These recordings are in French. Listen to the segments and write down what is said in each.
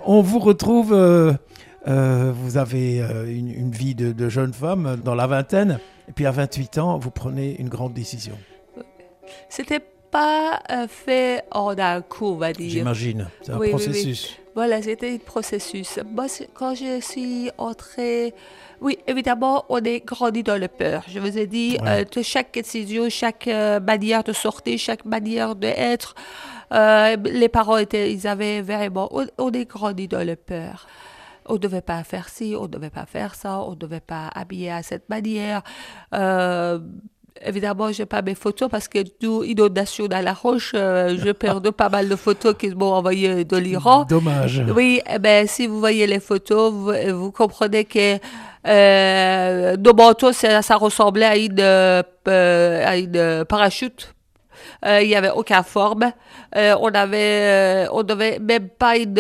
On vous retrouve, vous avez une vie de jeune femme dans la vingtaine, et puis à 28 ans, vous prenez une grande décision. C'était pas fait en un coup, on va dire. J'imagine, c'est un Oui, oui, oui. processus. Voilà, c'était un processus. Moi, quand je suis entrée, oui, évidemment, on est grandi dans le peur. Je vous ai dit, Ouais. de chaque décision, chaque manière de sortir, chaque manière d'être, les parents étaient, ils avaient vraiment, on est grandi dans le peur. On ne devait pas faire ci, on ne devait pas faire ça, on ne devait pas habiller à cette manière. Euh, Évidemment, je n'ai pas mes photos parce que d'où inondation dans la roche, je perds pas mal de photos qu'ils m'ont envoyées de l'Iran. Dommage. Oui, eh ben, si vous voyez les photos, vous comprenez que nos manteaux, ça ressemblait à une parachute. Il n'y avait aucune forme. On devait même pas une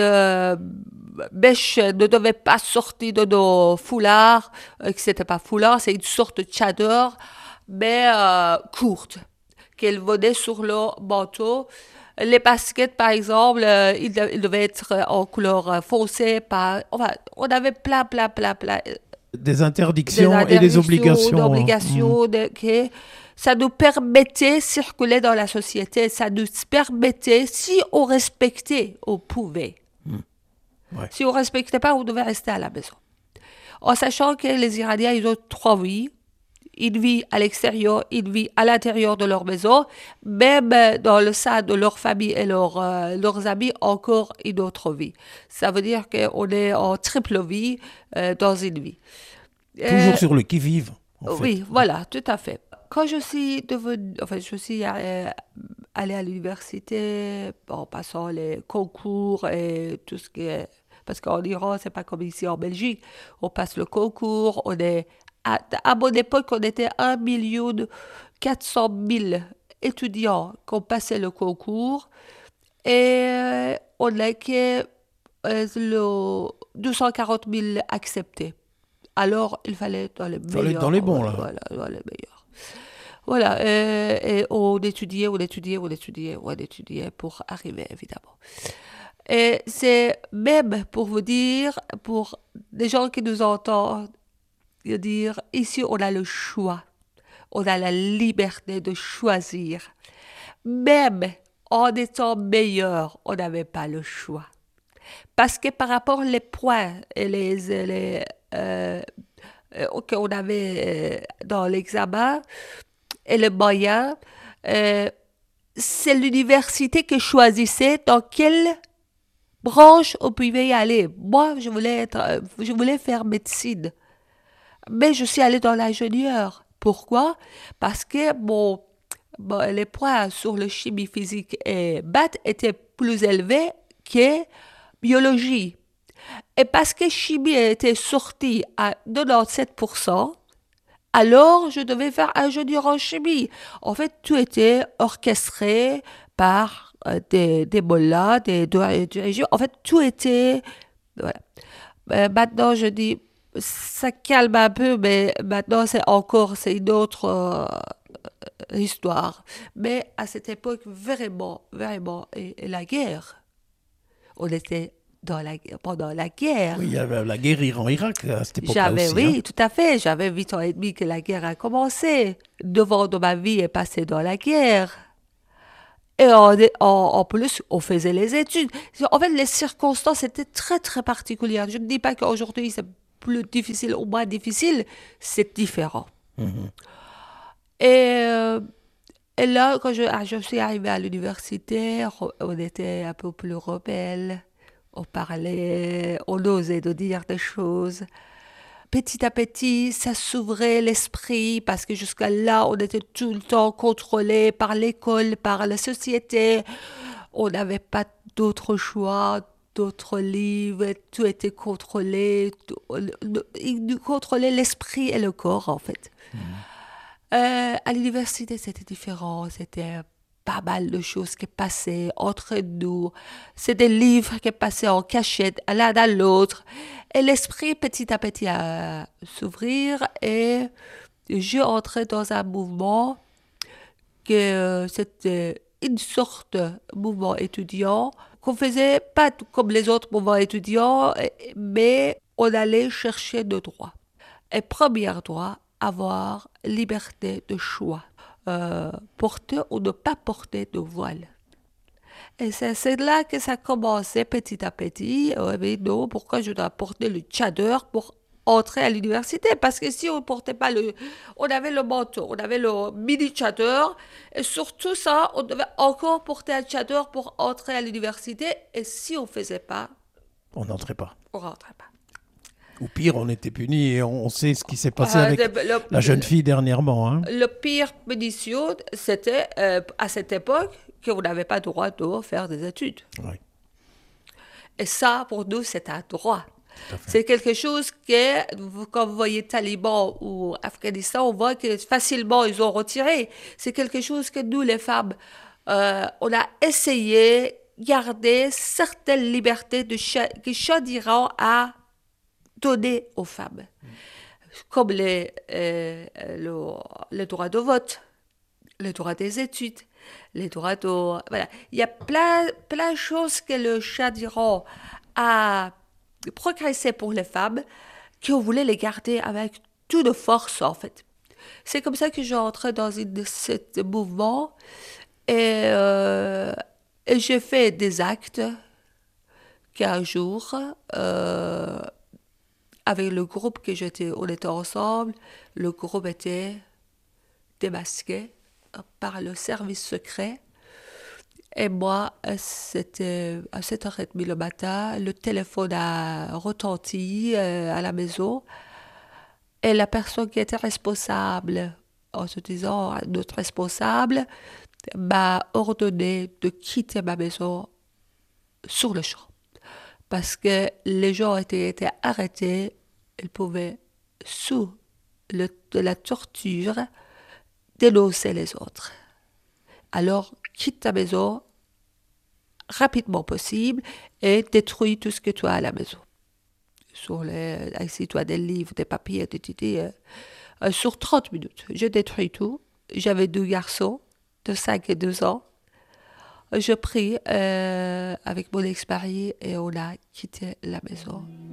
bêche ne devait pas sortir de nos foulards, que c'était pas foulard, c'est une sorte de chador, mais courte, qu'elle venait sur le manteau. Les baskets, par exemple, ils devaient être en couleur foncée. Enfin, on avait plein Des des interdictions et des interdictions, obligations, hein. d'obligations, que ça nous permettait de circuler dans la société. Ça nous permettait, si on respectait, on pouvait. Ouais. Si on ne respectait pas, on devait rester à la maison. En sachant que les Iraniens, ils ont trois vies. Ils vivent à l'extérieur, ils vivent à l'intérieur de leur maison, même dans le sein de leur famille et leurs amis, encore une autre vie. Ça veut dire qu'on est en triple vie dans une vie. Toujours Euh, sur le qui-vive, en fait. oui, voilà, tout à fait. Quand je suis allée à l'université en passant les concours et tout ce qui est. Parce qu'en Iran, c'est pas comme ici en Belgique. On passe le concours, on est. À mon époque, on était 1 400 000 étudiants qui ont passé le concours et on n'a que le 240 000 acceptés. Alors, il fallait être dans les Il fallait être dans meilleurs. les bons, là. Voilà, dans les meilleurs. Voilà, et on étudiait, on étudiait pour arriver, évidemment. Et c'est même pour vous dire, pour les gens qui nous entendent, de dire, ici, on a le choix. On a la liberté de choisir. Même en étant meilleur, on n'avait pas le choix. Parce que par rapport aux points et qu'on avait dans l'examen et le moyen, euh, c'est l'université qui choisissait dans quelle branche on pouvait y aller. Moi, je voulais faire médecine, mais je suis allée dans l'ingénieur. Pourquoi? Parce que les points sur le chimie physique et maths étaient plus élevés que biologie. Et parce que chimie était sortie à 97%, alors je devais faire ingénieur en chimie. En fait, tout était orchestré par des mollahs, des. En fait, tout était. Voilà. Maintenant, je dis, ça calme un peu, mais maintenant, c'est une autre histoire. Mais à cette époque, vraiment, vraiment, et la guerre, on était pendant la guerre. Oui, il y avait la guerre Iran-Irak à cette époque-là aussi. Oui, tout à fait. J'avais 8 ans et demi que la guerre a commencé. 9 ans de ma vie est passé dans la guerre. Et en plus, on faisait les études. En fait, les circonstances étaient très, très particulières. Je ne dis pas qu'aujourd'hui, c'est plus difficile ou moins difficile. C'est différent. Mhm. Et, euh, et là, quand je suis arrivée à l'université, on était un peu plus rebelles. On parlait, on osait de dire des choses. Petit à petit, ça s'ouvrait l'esprit parce que jusqu'à là, on était tout le temps contrôlé par l'école, par la société. On n'avait pas d'autre choix, d'autres livres, tout était contrôlé. Il contrôlait l'esprit et le corps, en fait. Mhm. À l'université, c'était différent. C'était pas mal de choses qui passaient entre nous. C'est des livres qui passaient en cachette l'un à l'autre. Et l'esprit, petit à petit, a s'ouvrir et j'ai entré dans un mouvement que c'était une sorte de mouvement étudiant qu'on faisait pas comme les autres mouvements étudiants, mais on allait chercher de droits. Et premier droit, avoir liberté de choix. Porter ou ne pas porter de voile. Et c'est là que ça commençait petit à petit. Mais non, pourquoi je dois porter le tchador pour entrer à l'université? Parce que si on ne portait pas on avait le manteau, on avait le mini tchador, et surtout ça, on devait encore porter un tchador pour entrer à l'université. Et si on ne faisait pas, On n'entrait pas. on ne rentrait pas. Ou pire, on était punis et on sait ce qui s'est passé avec la jeune fille dernièrement. Hein. Le pire punition, c'était à cette époque qu'on n'avait pas le droit de faire des études. Oui. Et ça, pour nous, c'est un droit. C'est quelque chose que, quand vous voyez Taliban ou Afghanistan, on voit que facilement ils ont retiré. C'est quelque chose que nous, les femmes, on a essayé de garder certaines libertés que Shah d'Iran a données aux femmes. Comme le droit de vote, le droit des études, les droits de... Voilà. Il y a plein de choses que le Shah d'Iran a progressé pour les femmes, qu'on voulait les garder avec toute force, en fait. C'est comme ça que j'ai entré dans ce mouvement et j'ai fait des actes qu'un jour, avec le groupe on était ensemble, le groupe était démasqué par le service secret. Et moi, c'était à 7h30 le matin, le téléphone a retenti à la maison. Et la personne qui était responsable, en se disant, notre responsable, m'a ordonné de quitter ma maison sur le champ. Parce que les gens étaient arrêtés, ils pouvaient, sous de la torture, dénoncer les autres. Alors, quitte ta maison rapidement possible et détruis tout ce que tu as à la maison. Si tu as des livres, des papiers, sur 30 minutes. Je détruis tout. J'avais 2 garçons de 5 et 2 ans. Je pris avec mon ex-mari et on a quitté la maison.